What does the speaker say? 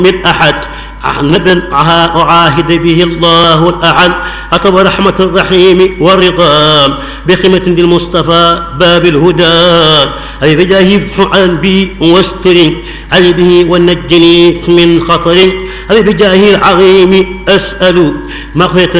من أحد نبيا أعاهد به الله الأحد أطب رحمة الرحيم والرضا بخدمة للمصطفى باب الهدى أي بجاه عن بي واستر أي به ونجني من خطر أي بجاه العظيم أسأل مغفرة